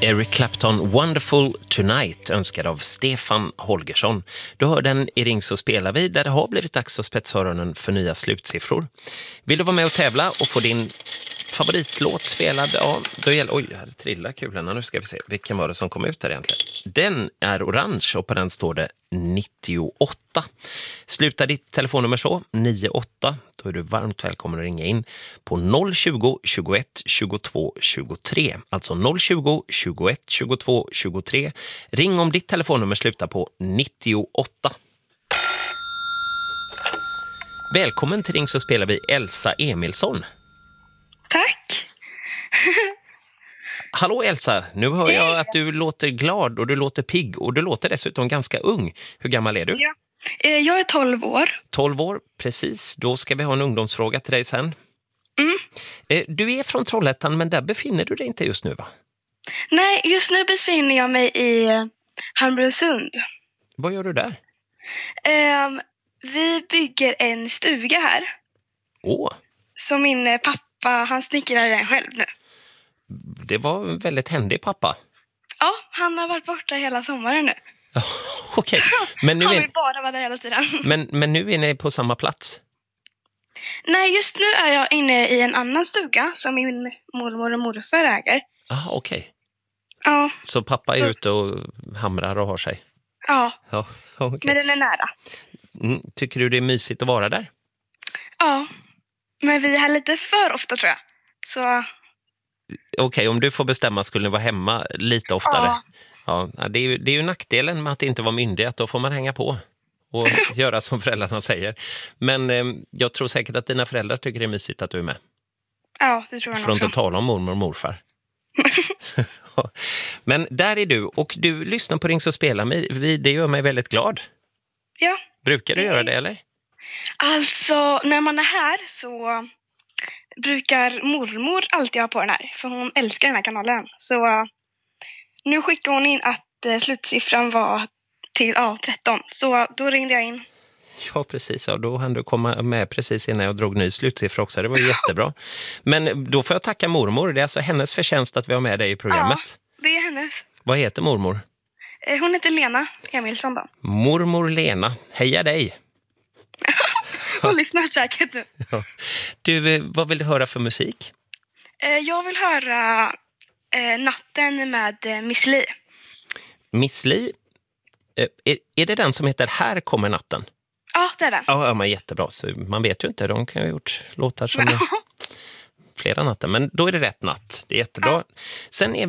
Eric Clapton, Wonderful Tonight, önskad av Stefan Holgersson. Du hör den i Ring så spelar vi, där det har blivit dags att spetsa öronen för nya slutsiffror. Vill du vara med och tävla och få din favoritlåt spelad? Ja, då gäller... Oj, jag hade trillat kulorna. Nu ska vi se. Vilken var det som kom ut där egentligen? Den är orange och på den står det 98. Sluta ditt telefonnummer så, 98. Då är du varmt välkommen att ringa in på 020 21 22 23. Alltså 020 21 22 23. Ring om ditt telefonnummer slutar på 98. Välkommen till Ring så spelar vi Elsa Emilsson. Tack. Hallå Elsa, nu hör jag att du låter glad och du låter pigg och du låter dessutom ganska ung. Hur gammal är du? Ja. Jag är 12 år. 12 år, precis. Då ska vi ha en ungdomsfråga till dig sen. Du är från Trollhättan, men där befinner du dig inte just nu, va? Nej, just nu befinner jag mig i Hamburgsund. Vad gör du där? Vi bygger en stuga här. Åh, Så min pappa, han snickrar den själv nu. det var en väldigt händig pappa. Ja, han har varit borta hela sommaren nu. Okej, men nu Han är, vill bara vara där hela tiden. men nu är ni på samma plats. Nej, just nu är jag inne i en annan stuga som min mormor och morfar äger. Ah, okej. Ja, Så pappa är ute och hamrar och har sig. ja, Ja, okej. men den är nära. Tycker du det är mysigt att vara där? Ja, men vi är här lite för ofta tror jag. Så Okej, om du får bestämma skulle ni vara hemma lite oftare. Ja. Ja, det är ju nackdelen med att inte vara myndig, att då får man hänga på och göra som föräldrarna säger. Men jag tror säkert att dina föräldrar tycker det är mysigt att du är med. Ja, det tror jag För att också. inte tala om mormor och morfar. Men där är du, och du lyssnar på Ring så spelar mig. Det gör mig väldigt glad. Ja. Brukar du göra det, eller? Alltså, när man är här så brukar mormor alltid ha på den här. För hon älskar den här kanalen. Så nu skickar hon in att slutsiffran var till 13. Så då ringde jag in. Ja, precis. Ja, då hann du komma med precis innan jag drog ny slutsiffra också. Det var jättebra. Men då får jag tacka mormor. Det är alltså hennes förtjänst att vi har med dig i programmet. Ja, det är hennes. Vad heter mormor? Hon heter Lena Emilsson då. Mormor Lena. Heja dig! Hon lyssnar säkert nu. Ja. Du, vad vill du höra för musik? Jag vill höra Natten med Miss Li. Miss Li? Är det den som heter Här kommer natten? Ja, det är den. Ja, men jättebra. Så man vet ju inte. De kan ha gjort låtar som flera natten. Men då är det rätt natt. Det är jättebra. Ja. Sen är